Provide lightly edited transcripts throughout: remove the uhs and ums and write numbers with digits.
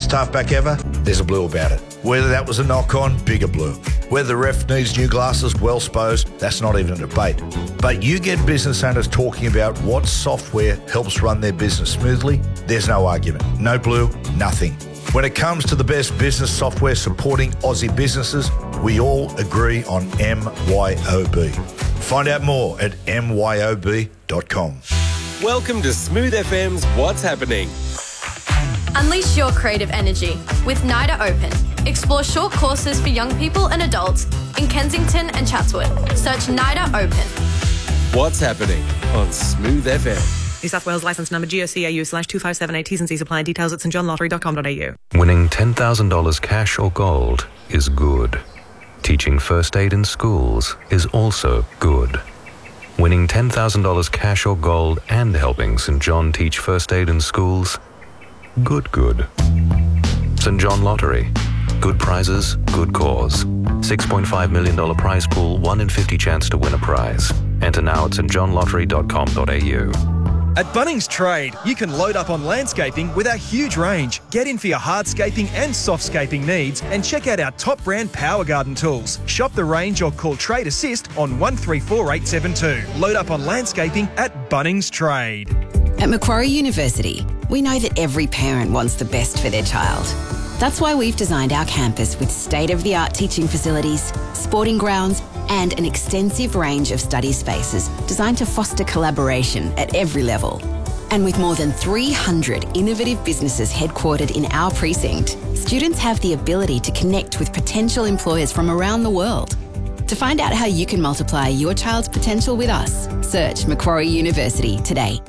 Best halfback ever? There's a blue about it. Whether that was a knock-on, bigger blue. Whether the ref needs new glasses, well supposed, that's not even a debate. But you get business owners talking about what software helps run their business smoothly, there's no argument. No blue, nothing. When it comes to the best business software supporting Aussie businesses, we all agree on MYOB. Find out more at myob.com. Welcome to Smooth FM's What's Happening. Unleash your creative energy with NIDA Open. Explore short courses for young people and adults in Kensington and Chatswood. Search NIDA Open. What's Happening on Smooth FM. New South Wales licence number GOCAU/257A. T's and C's apply. Details at stjohnlottery.com.au. Winning $10,000 cash or gold is good. Teaching first aid in schools is also good. Winning $10,000 cash or gold and helping St John teach first aid in schools, good. St John Lottery. Good prizes, good cause. $6.5 million prize pool, 1 in 50 chance to win a prize. Enter now at stjohnlottery.com.au. At Bunnings Trade, you can load up on landscaping with our huge range. Get in for your hardscaping and softscaping needs and check out our top brand Power Garden tools. Shop the range or call Trade Assist on 134872. Load up on landscaping at Bunnings Trade. At Macquarie University, we know that every parent wants the best for their child. That's why we've designed our campus with state-of-the-art teaching facilities, sporting grounds, and an extensive range of study spaces designed to foster collaboration at every level. And with more than 300 innovative businesses headquartered in our precinct, students have the ability to connect with potential employers from around the world. To find out how you can multiply your child's potential with us, search Macquarie University today.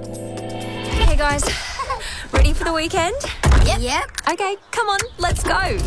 Hey guys, ready for the weekend? Yep. Okay, come on, let's go. Yay!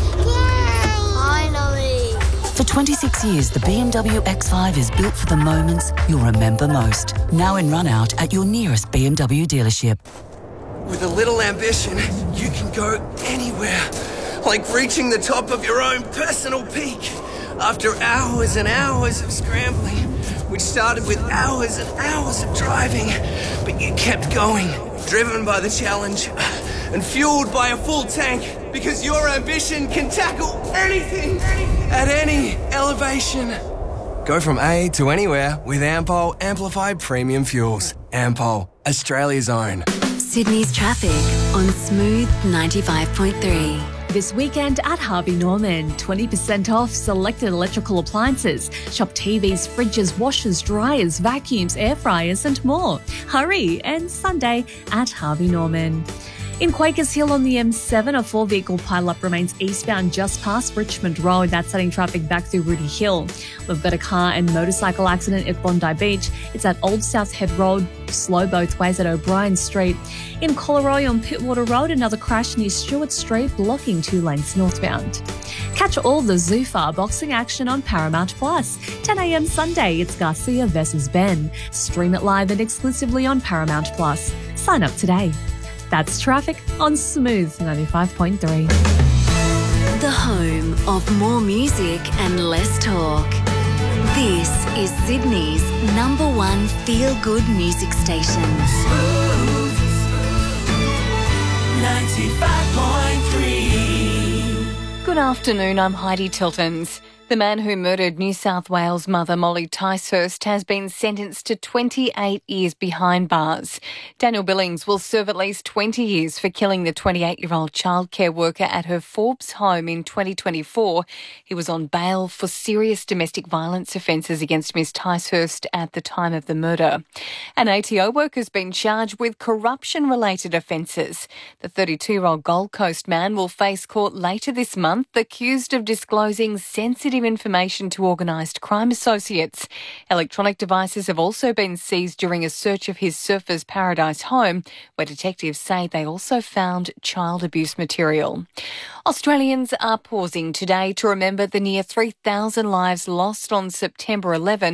Finally. For 26 years, the BMW X5 is built for the moments you'll remember most. Now in run-out at your nearest BMW dealership. With a little ambition, you can go anywhere. Like reaching the top of your own personal peak. After hours and hours of scrambling, which started with hours and hours of driving, but you kept going, driven by the challenge and fueled by a full tank, because your ambition can tackle anything at any elevation. Go from A to anywhere with Ampol Amplified Premium Fuels. Ampol, Australia's own. Sydney's traffic on Smooth 95.3. This weekend at Harvey Norman, 20% off selected electrical appliances. Shop TVs, fridges, washers, dryers, vacuums, air fryers and more. Hurry! And Sunday at Harvey Norman. In Quakers Hill on the M7, a 4-vehicle pile-up remains eastbound just past Richmond Road. That's setting traffic back through Rudy Hill. We've got a car and motorcycle accident at Bondi Beach. It's at Old South Head Road, slow both ways at O'Brien Street. In Collaroy on Pittwater Road, another crash near Stewart Street, blocking 2 lanes northbound. Catch all the Zufar boxing action on Paramount Plus. 10 a.m. Sunday, it's Garcia versus Ben. Stream it live and exclusively on Paramount Plus. Sign up today. That's traffic on Smooth 95.3. The home of more music and less talk. This is Sydney's #1 feel-good music station. Smooth 95.3. Good afternoon, I'm Heidi Tiltons. The man who murdered New South Wales mother Molly Ticehurst has been sentenced to 28 years behind bars. Daniel Billings will serve at least 20 years for killing the 28-year-old childcare worker at her Forbes home in 2024. He was on bail for serious domestic violence offences against Ms Ticehurst at the time of the murder. An ATO worker's been charged with corruption-related offences. The 32-year-old Gold Coast man will face court later this month, accused of disclosing sensitive information to organised crime associates. Electronic devices have also been seized during a search of his Surfers Paradise home, where detectives say they also found child abuse material. Australians are pausing today to remember the near 3,000 lives lost on September 11,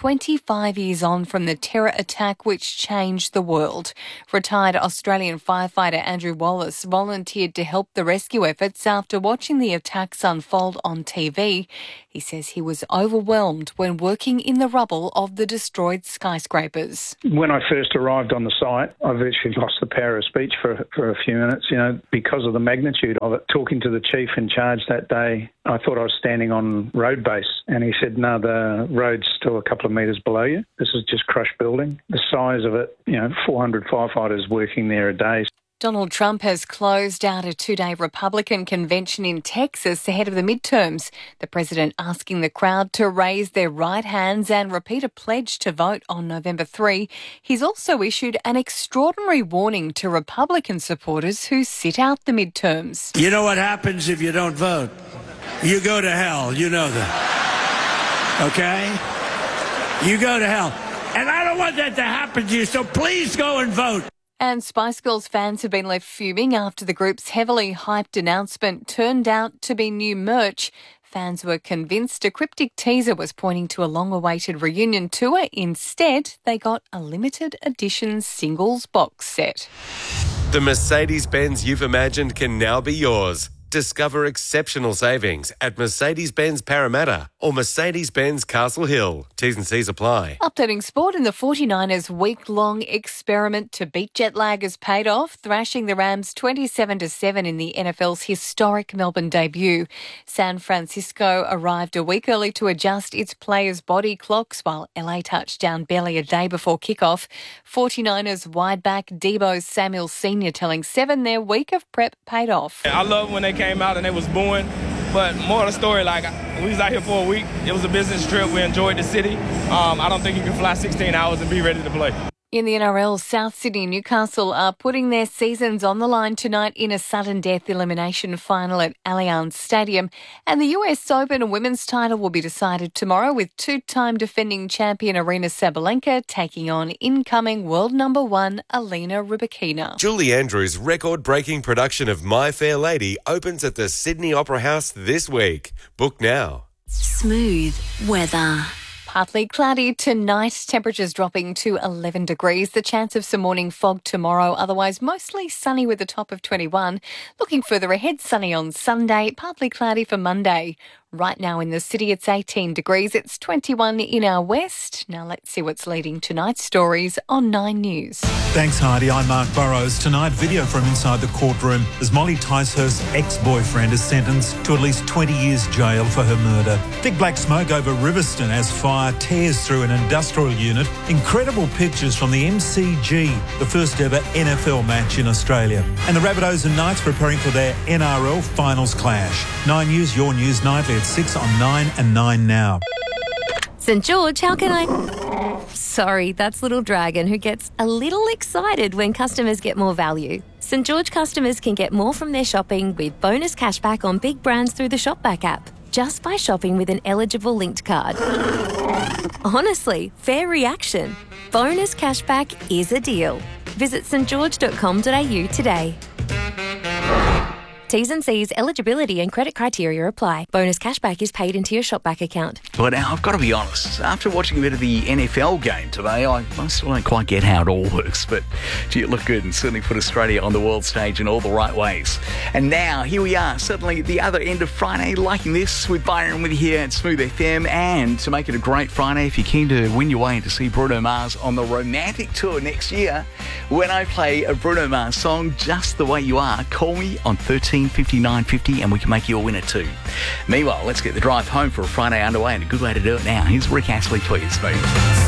25 years on from the terror attack which changed the world. Retired Australian firefighter Andrew Wallace volunteered to help the rescue efforts after watching the attacks unfold on TV. He says he was overwhelmed when working in the rubble of the destroyed skyscrapers. When I first arrived on the site, I virtually lost the power of speech for a few minutes, because of the magnitude of it. Talking to the chief in charge that day, I thought I was standing on road base, and he said, no, the road's still a couple of metres below you. This is just crushed building. The size of it, 400 firefighters working there a day. Donald Trump has closed out a 2-day Republican convention in Texas ahead of the midterms. The president asking the crowd to raise their right hands and repeat a pledge to vote on November 3. He's also issued an extraordinary warning to Republican supporters who sit out the midterms. You know what happens if you don't vote? You go to hell. You know that. Okay? You go to hell. And I don't want that to happen to you, so please go and vote. And Spice Girls fans have been left fuming after the group's heavily hyped announcement turned out to be new merch. Fans were convinced a cryptic teaser was pointing to a long-awaited reunion tour. Instead, they got a limited edition singles box set. The Mercedes-Benz you've imagined can now be yours. Discover exceptional savings at Mercedes-Benz Parramatta or Mercedes-Benz Castle Hill. T's and C's apply. Updating sport, in the 49ers' week-long experiment to beat jet lag has paid off, thrashing the Rams 27-7 in the NFL's historic Melbourne debut. San Francisco arrived a week early to adjust its players' body clocks, while LA touched down barely a day before kickoff. 49ers wideback Deebo Samuel Sr. telling Seven their week of prep paid off. I love when they came out and they was booing, but more of the story, we was out here for a week. It was a business trip. We enjoyed the city. I don't think you can fly 16 hours and be ready to play. In the NRL, South Sydney Newcastle are putting their seasons on the line tonight in a sudden death elimination final at Allianz Stadium. And the US Open women's title will be decided tomorrow with two-time defending champion Aryna Sabalenka taking on incoming world number 1 Alina Rybakina. Julie Andrews' record-breaking production of My Fair Lady opens at the Sydney Opera House this week. Book now. Smooth weather. Partly cloudy tonight, temperatures dropping to 11 degrees. The chance of some morning fog tomorrow, otherwise mostly sunny with a top of 21. Looking further ahead, sunny on Sunday, partly cloudy for Monday. Right now in the city, it's 18 degrees. It's 21 in our west. Now let's see what's leading tonight's stories on 9 News. Thanks, Heidi. I'm Mark Burrows. Tonight, video from inside the courtroom as Molly Ticehurst's ex-boyfriend is sentenced to at least 20 years jail for her murder. Thick black smoke over Riverstone as fire tears through an industrial unit. Incredible pictures from the MCG, the first ever NFL match in Australia. And the Rabbitohs and Knights preparing for their NRL finals clash. 9 News, your news nightly at 6 on 9 and 9 now. St George, how can I... Sorry, that's Little Dragon, who gets a little excited when customers get more value. St George customers can get more from their shopping with bonus cashback on big brands through the Shopback app, just by shopping with an eligible linked card. Honestly, fair reaction. Bonus cashback is a deal. Visit stgeorge.com.au today. T's and C's, eligibility and credit criteria apply. Bonus cashback is paid into your Shopback account. But now I've got to be honest, after watching a bit of the NFL game today, I still don't quite get how it all works. But gee, it looked good and certainly put Australia on the world stage in all the right ways. And now, here we are, suddenly at the other end of Friday, liking this with Byron with you here at Smooth FM. And to make it a great Friday, if you're keen to win your way to see Bruno Mars on the Romantic Tour next year, when I play a Bruno Mars song, Just the Way You Are, call me on 135950 and we can make you a winner too. Meanwhile, let's get the drive home for a Friday underway, and a good way to do it now. Here's Rick Astley for you, Smooth.